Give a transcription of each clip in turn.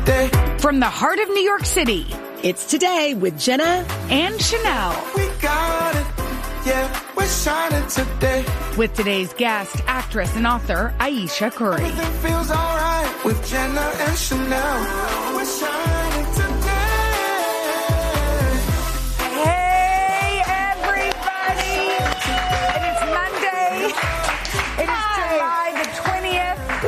today. From the heart of New York City, it's Today with Jenna and Chanel. We got it. Yeah, we're shining today. With today's guest, actress and author Ayesha Curry. Everything feels alright with Jenna and Chanel. We're shining today. Hey, everybody! It is Monday. It is July the 20th.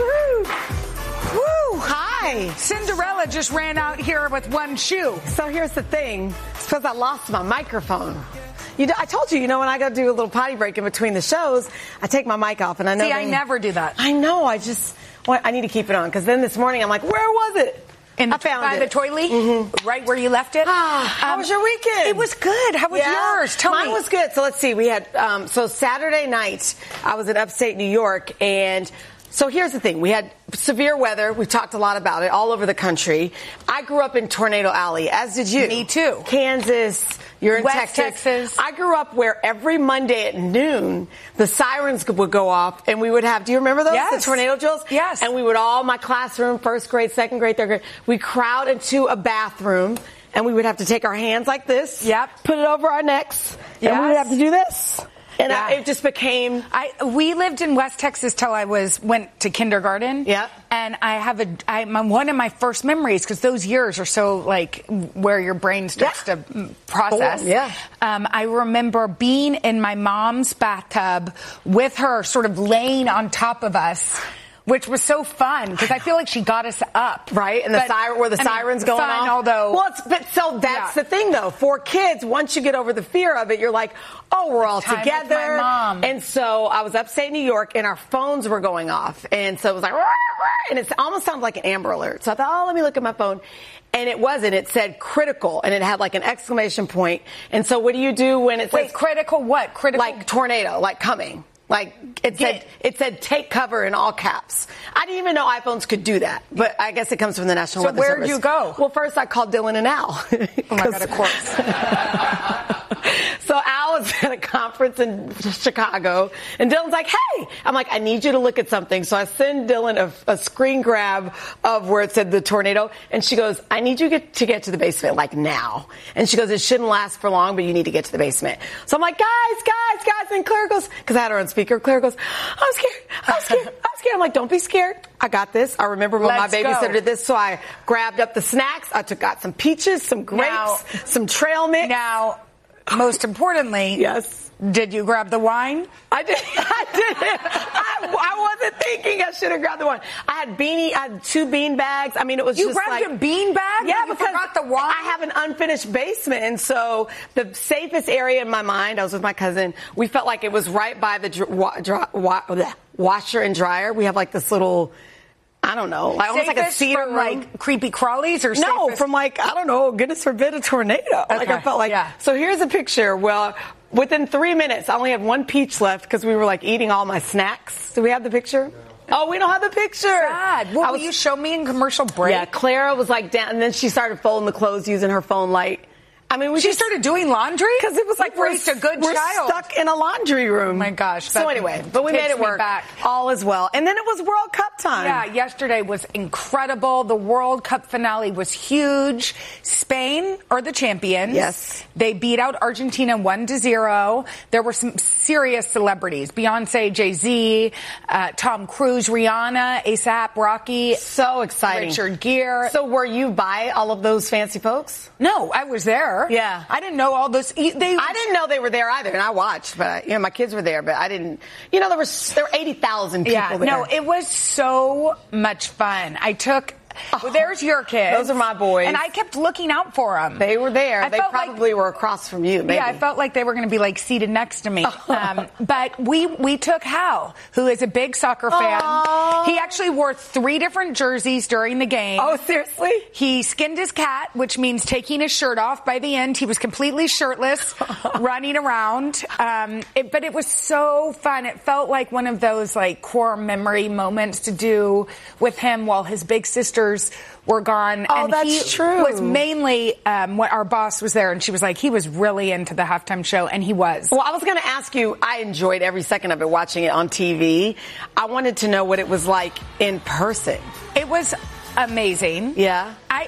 Woo! Woo! Hi! Cinderella just ran out here with one shoe. So here's the thing. It's because I lost my microphone. I told you, when I go do a little potty break in between the shows, I take my mic off, and I know. See, I never do that. I know. I need to keep it on, because then this morning I'm like, where was it? I found it. By the toilet, right where you left it. How was your weekend? It was good. How was yours? Tell me. Mine was good. So let's see. We had so Saturday night I was in upstate New York, and so here's the thing. We had severe weather. We talked a lot about it all over the country. I grew up in Tornado Alley, as did you. Me too. Kansas. You're in West Texas. I grew up where every Monday at noon, the sirens would go off, and we would have, do you remember those? Yes. The tornado drills? Yes. And we would my classroom, first grade, second grade, third grade, we crowd into a bathroom, and we would have to take our hands like this. Yep. Put it over our necks. Yes. And we would have to do this. And it just became. We lived in West Texas till I went to kindergarten. Yeah. And one of my first memories, because those years are so like where your brain starts to process. Oh, yeah. I remember being in my mom's bathtub with her, sort of laying on top of us, which was so fun because I feel like she got us up, right? And the sirens going fun, off. Although, that's the thing, though. For kids, once you get over the fear of it, you're like, oh, we're all together. With my mom. And so I was upstate New York, and our phones were going off, and so it was like, rah, rah, and it almost sounded like an Amber Alert. So I thought, let me look at my phone. And it wasn't. It said critical, and it had like an exclamation point. And so what do you do when it says critical? What critical? Like tornado, like coming. Like it said take cover in all caps. I didn't even know iPhones could do that, but I guess it comes from the National Weather Service. So where'd you go? Well, first I called Dylan and Al. Oh my God, of course. So Al was at a conference in Chicago, and Dylan's like, hey! I'm like, I need you to look at something. So I send Dylan a screen grab of where it said the tornado, and she goes, I need you to get to the basement, like now. And she goes, it shouldn't last for long, but you need to get to the basement. So I'm like, guys. And Claire goes, because I had her on speaker, Claire goes, I'm scared. I'm like, don't be scared. I got this. I remember when my babysitter did this, so I grabbed up the snacks. got some peaches, some grapes, some trail mix. Now, most importantly, yes. Did you grab the wine? I didn't. I wasn't thinking I should have grabbed the wine. I had 2 bean bags. I mean, it was just like... You grabbed a bean bag? Yeah, you because forgot the wine? I have an unfinished basement, and so the safest area in my mind, I was with my cousin, we felt like it was right by the washer and dryer. We have like this little... I don't know, almost like a cedar from like creepy crawlies or no, safest? from like, I don't know, goodness forbid a tornado. Okay. Like I felt like, So here's a picture. Well, within 3 minutes, I only had 1 peach left because we were like eating all my snacks. Do we have the picture? Oh, we don't have the picture. Sad. Well, will you show me in commercial break? Yeah, Clara was like down, and then she started folding the clothes using her phone light. I mean, she started doing laundry? Because it was like we're stuck in a laundry room. Oh my gosh. So anyway, but we made it work. All is well. And then it was World Cup time. Yeah, yesterday was incredible. The World Cup finale was huge. Spain are the champions. Yes. They beat out Argentina 1-0. There were some serious celebrities. Beyonce, Jay-Z, Tom Cruise, Rihanna, A$AP Rocky. So exciting. Richard Gere. So were you by all of those fancy folks? No, I was there. Yeah. I didn't know all those. I didn't know they were there either, and I watched, but my kids were there, but I didn't. There were 80,000 people there. No, it was so much fun. Well, there's your kids. Those are my boys. And I kept looking out for them. They were there. They probably were across from you, maybe. Yeah, I felt like they were going to be like seated next to me. But we took Hal, who is a big soccer fan. Aww. He actually wore 3 different jerseys during the game. Oh, seriously? He skinned his cat, which means taking his shirt off. By the end, he was completely shirtless, running around. But it was so fun. It felt like one of those like core memory moments to do with him while his big sister were gone. Oh, and that's true. Was mainly what our boss was there, and she was like, he was really into the halftime show, and he was. Well, I was going to ask you, I enjoyed every second of it watching it on TV. I wanted to know what it was like in person. It was amazing. Yeah.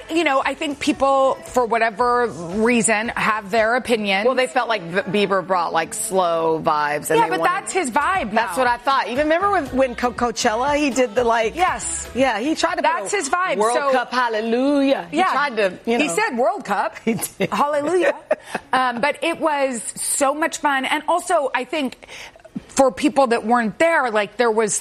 I think people, for whatever reason, have their opinions. Well, they felt like Bieber brought like slow vibes. And but that's his vibe now. That's what I thought. Even remember when Coachella, he did the like. Yes. Yeah, he tried to. That's his vibe. World Cup, hallelujah. He tried to. He said World Cup. He did. Hallelujah. But it was so much fun, and also I think, for people that weren't there, like there was,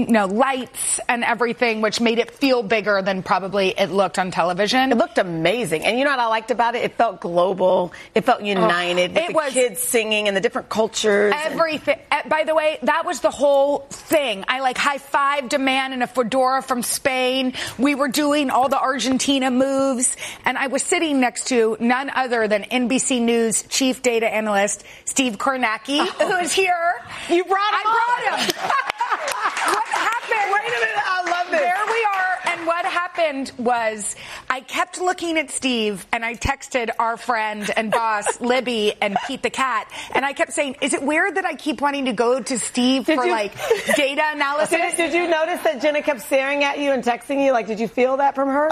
lights and everything, which made it feel bigger than probably it looked on television. It looked amazing. And you know what I liked about it? It felt global. It felt united. With the kids singing and the different cultures. Everything. By the way, that was the whole thing. I high-fived a man in a fedora from Spain. We were doing all the Argentina moves. And I was sitting next to none other than NBC News chief data analyst Steve Kornacki, who is here. You brought him. I brought him. What happened? Wait a minute. I love this. There we are. And what happened was I kept looking at Steve, and I texted our friend and boss, Libby, and Pete the cat, and I kept saying, is it weird that I keep wanting to go to Steve for data analysis? Did you notice that Jenna kept staring at you and texting you? Did you feel that from her?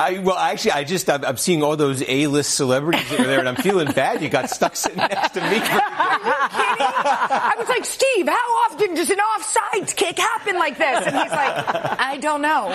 I'm seeing all those A-list celebrities that are there, and I'm feeling bad. You got stuck sitting next to me. Are you kidding? I was like, Steve, how often does an offsides kick happen like this? And he's like, I don't know.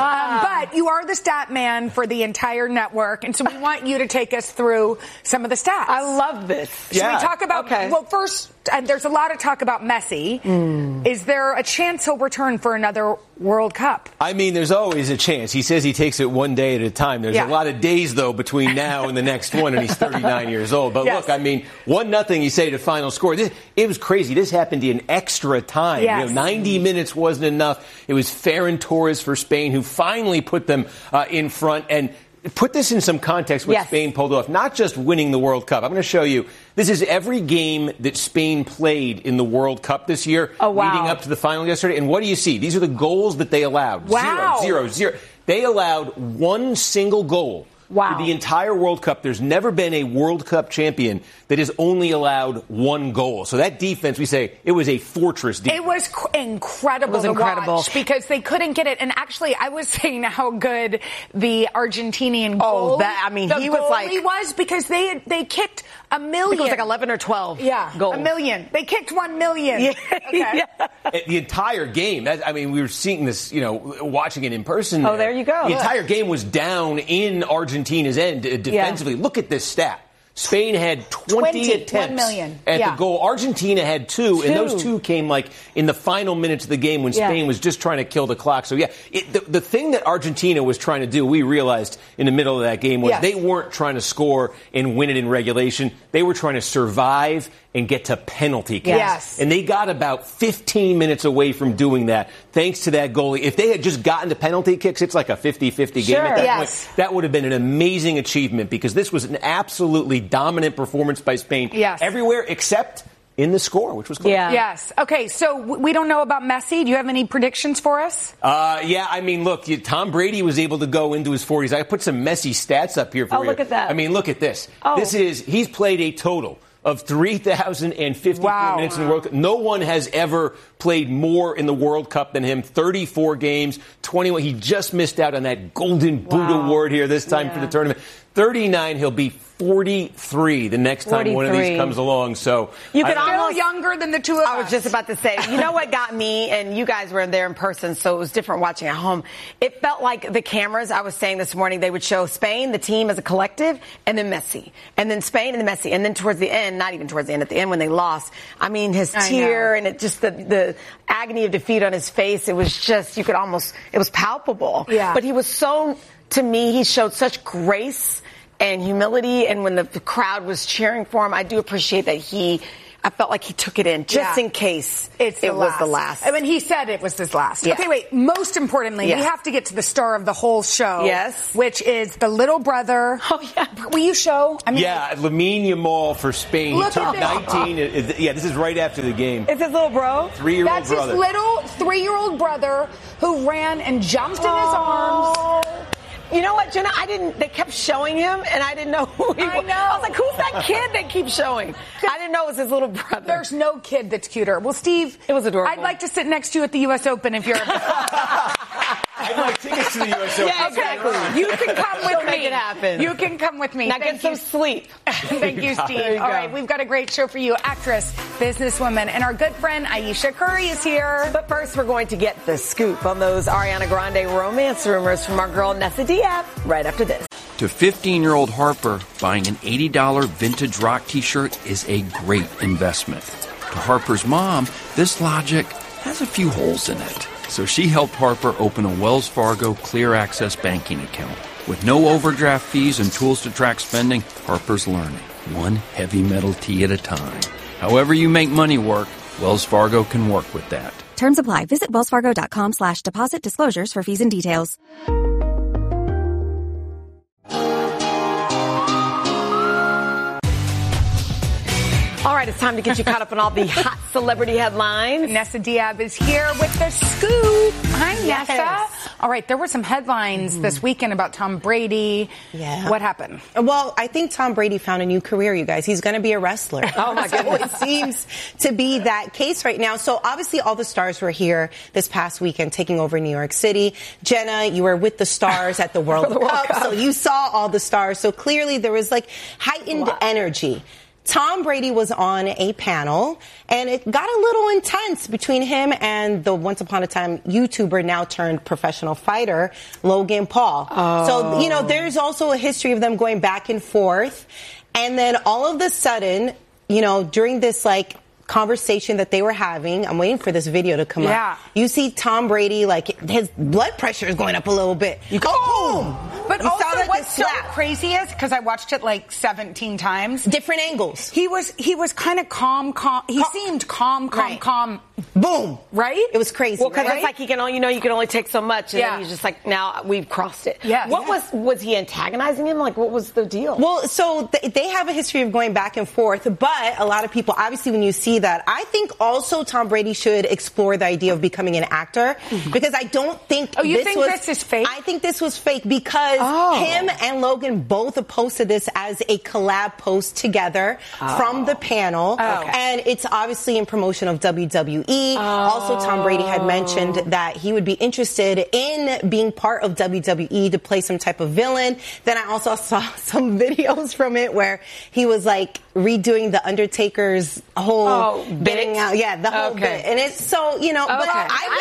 But you are the stat man for the entire network, and so we want you to take us through some of the stats. I love this. Should we talk about, well, first, there's a lot of talk about Messi. Is there a chance he'll return for another World Cup? I mean, there's always a chance. He says he takes it one day at a time. There's a lot of days, though, between now and the next one, and he's 39 years old. But look, I mean, 1-0, you say, to final score. It was crazy. This happened in extra time. Yes. 90 minutes wasn't enough. It was Ferran Torres for Spain who finally put them in front. And put this in some context, what Spain pulled off. Not just winning the World Cup. I'm going to show you. This is every game that Spain played in the World Cup this year, leading up to the final yesterday. And what do you see? These are the goals that they allowed. Wow. 0-0-0. They allowed one single goal. Wow. The entire World Cup, there's never been a World Cup champion that has only allowed one goal. So that defense, we say, it was a fortress defense. It was incredible to watch because they couldn't get it. And actually, I was saying how good the Argentinian goal he was because they kicked a million. It was like 11 or 12 goals. A million. They kicked 1 million. Yeah. Okay. The entire game, we were seeing this, watching it in person. Oh, there you go. The entire game was down in Argentina's end defensively. Look at this stat. Spain had 20 attempts 1 million. at the goal. Argentina had two, and those two came in the final minutes of the game when Spain was just trying to kill the clock. So, the thing that Argentina was trying to do, we realized in the middle of that game, was they weren't trying to score and win it in regulation. They were trying to survive and get to penalty kicks. Yes. And they got about 15 minutes away from doing that, thanks to that goalie. If they had just gotten to penalty kicks, it's like a 50-50 game at that point. That would have been an amazing achievement because this was an absolutely dominant performance by Spain everywhere except in the score, which was close. Yes. Okay, so we don't know about Messi. Do you have any predictions for us? Look, Tom Brady was able to go into his 40s. I put some Messi stats up here for you. Oh, look at that. Look at this. He's played a total of 3,054 minutes in the World Cup. No one has ever played more in the World Cup than him. 34 games, 21. He just missed out on that Golden Boot award here this time for the tournament. 39, he'll be 43 the next time one of these comes along. So you could still younger than the two of us. I was just about to say, you know what got me, and you guys were there in person, so it was different watching at home. It felt like the cameras, I was saying this morning, they would show Spain, the team as a collective, and then Messi. And then Spain and then Messi. And then towards the end, not even towards the end, at the end when they lost, his tear and it just the agony of defeat on his face, it was just, it was palpable. Yeah. But he was to me, he showed such grace and humility, and when the crowd was cheering for him, I do appreciate that I felt like he took it in, just in case it was the last. He said it was his last. Yeah. Okay, wait, most importantly, we have to get to the star of the whole show. Yes. Which is the little brother. Oh, yeah. Will you show? Lamine Yamal for Spain. Look he took at 19. This is right after the game. It's his little bro? 3-year-old That's brother. his little 3-year-old brother who ran and jumped in his arms. You know what, Jenna? They kept showing him, and I didn't know who he was. I know. I was like, who's that kid they keep showing? I didn't know it was his little brother. There's no kid that's cuter. Well, Steve, it was adorable. I'd like to sit next to you at the U.S. Open if you're I'd like tickets to the U.S. Open. Yeah, exactly. You can come with me. it happen. You can come with me. Now get some sleep. Thank you, Steve. All right, we've got a great show for you. Actress, businesswoman, and our good friend Ayesha Curry is here. But first, we're going to get the scoop on those Ariana Grande romance rumors from our girl Nessa Diab right after this. To 15-year-old Harper, buying an $80 vintage rock t-shirt is a great investment. To Harper's mom, this logic has a few holes in it. So she helped Harper open a Wells Fargo Clear Access banking account. With no overdraft fees and tools to track spending, Harper's learning, one heavy metal tea at a time. However you make money work, Wells Fargo can work with that. Terms apply. Visit wellsfargo.com/deposit disclosures for fees and details. All right, it's time to get you caught up on all the hot celebrity headlines. Nessa Diab is here with the scoop. Hi, Yes. Nessa. All right, there were some headlines this weekend about Tom Brady. Yeah. What happened? Well, I think Tom Brady found a new career, you guys. He's going to be a wrestler. Oh, my goodness. So it seems to be that case right now. So obviously all the stars were here this past weekend taking over New York City. Jenna, you were with the stars at the World Cup, so you saw all the stars. So clearly there was like heightened energy. Tom Brady was on a panel, and it got a little intense between him and the once upon a time YouTuber, now turned professional fighter, Logan Paul. So, you know, there's also a history of them going back and forth. And then all of a sudden, you know, during this like conversation that they were having, I'm waiting for this video to come up. You see Tom Brady, like his blood pressure is going up a little bit. You go, boom! But You also sound like what's a so slap. crazy is, because I watched it like 17 times. Different angles. He was kind of calm. He seemed calm. Boom. Right? It was crazy. Well, because right? it's like you can only take so much, and Yeah. then he's just like, now we've crossed it. Yeah. What was he antagonizing him? Like, what was the deal? Well, so they have a history of going back and forth, but a lot of people, obviously, when you see that, I think also Tom Brady should explore the idea of becoming an actor, because I don't think this is fake? I think this was fake because him and Logan both posted this as a collab post together from the panel, and it's obviously in promotion of WWE. Also, Tom Brady had mentioned that he would be interested in being part of WWE to play some type of villain. Then I also saw some videos from it where he was like redoing the Undertaker's whole getting out, the whole bit, and it's so, you know. But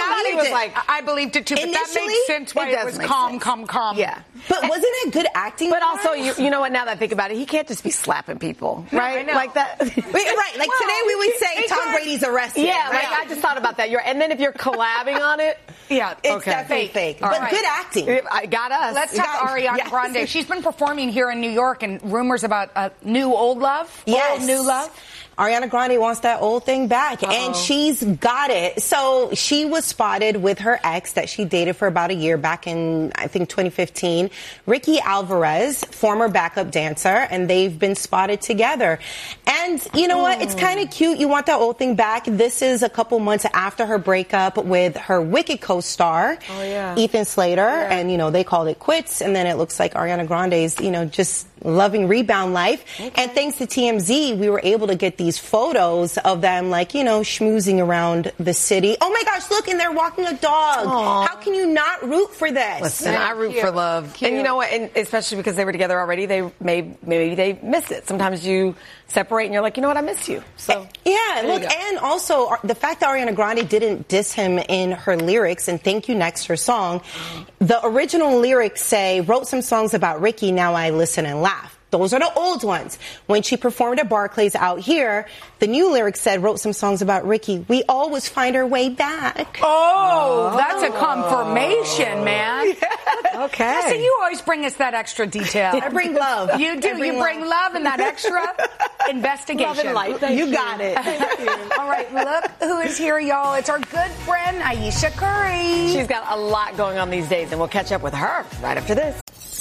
I believed it too. But that makes sense why it was calm. Yeah, but wasn't it good acting? But also, you know what? Now that I think about it, he can't just be slapping people, right? I know. Like that. Right. Like today, we would say Tom Brady's arrested. Yeah, like I just thought about that. And then if you're collabing on it, it's definitely fake. But good acting. I got us. Let's talk Ariana Grande. She's been performing here in New York, and rumors about new old love. Yes. Old new love. Ariana Grande wants that old thing back, and she's got it. So she was spotted with her ex that she dated for about a year back in, I think, 2015, Ricky Alvarez, former backup dancer, and they've been spotted together. And you know what? It's kind of cute. You want that old thing back. This is a couple months after her breakup with her Wicked co-star, Ethan Slater, and, you know, they called it quits, and then it looks like Ariana Grande's, you know, just loving rebound life. And thanks to TMZ, we were able to get these photos of them, like, you know, schmoozing around the city. Oh my gosh, look, and they're walking a dog. How can you not root for this? Listen, I root for love. Cute. And you know what? And especially because they were together already, maybe they miss it. Sometimes you separate and you're like, you know what, I miss you. So yeah, look, and also the fact that Ariana Grande didn't diss him in her lyrics, and Thank You Next, her song, the original lyrics say, wrote some songs about Ricky, now I listen and laugh. Those are the old ones. When she performed at Barclays out here, the new lyrics said, wrote some songs about Ricky. We always find our way back. That's a confirmation, man. Okay. So you always bring us that extra detail. I bring love. You do. You bring love and that extra investigation. Love and light. You got it. Thank you. All right, look who is here, y'all. It's our good friend, Ayesha Curry. She's got a lot going on these days, and we'll catch up with her right after this.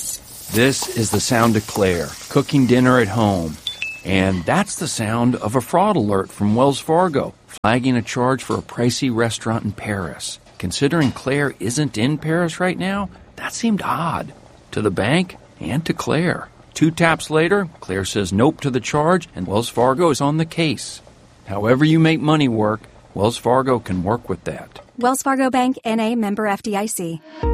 This is the sound of Claire, cooking dinner at home. And that's the sound of a fraud alert from Wells Fargo, flagging a charge for a pricey restaurant in Paris. Considering Claire isn't in Paris right now, that seemed odd. To the bank and to Claire. 2 taps later, Claire says nope to the charge, and Wells Fargo is on the case. However you make money work, Wells Fargo can work with that. Wells Fargo Bank, N.A., member FDIC.